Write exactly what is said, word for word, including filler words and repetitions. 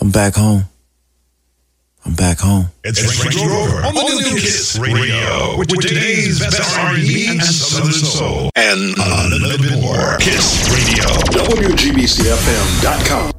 I'm back home. I'm back home. It's, it's Frank Grover on the new Kiss Radio with today's best R and B and Southern Soul. And a little bit more. Kiss Radio. W G B C F M dot com.